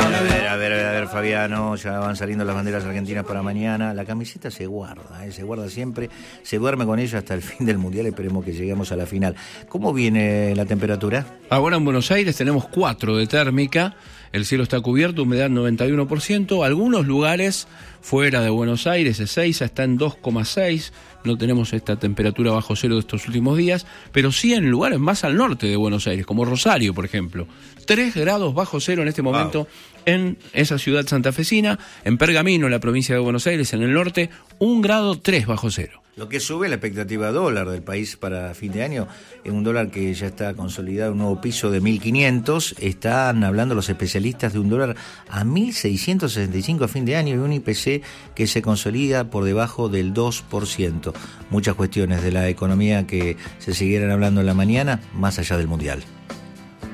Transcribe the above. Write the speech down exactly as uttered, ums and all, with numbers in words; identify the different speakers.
Speaker 1: A ver, a ver, a ver, Fabiano, ya van saliendo las banderas argentinas para mañana. La camiseta se guarda, ¿eh? Se guarda siempre, se duerme con ella hasta el fin del Mundial. Esperemos que lleguemos a la final. ¿Cómo viene la temperatura?
Speaker 2: Ahora en Buenos Aires tenemos cuatro de térmica, el cielo está cubierto, humedad noventa y uno por ciento, algunos lugares fuera de Buenos Aires, Ezeiza está en dos coma seis, no tenemos esta temperatura bajo cero de estos últimos días, pero sí en lugares más al norte de Buenos Aires, como Rosario, por ejemplo, tres grados bajo cero en este momento. Wow. En esa ciudad santafesina, en Pergamino, en la provincia de Buenos Aires, en el norte, un grado tres bajo cero.
Speaker 1: Lo que sube la expectativa dólar del país para fin de año es un dólar que ya está consolidado, un nuevo piso de mil quinientos. Están hablando los especialistas de un dólar a mil seiscientos sesenta y cinco a fin de año y un I P C que se consolida por debajo del dos por ciento. Muchas cuestiones de la economía que se siguieran hablando en la mañana, más allá del Mundial.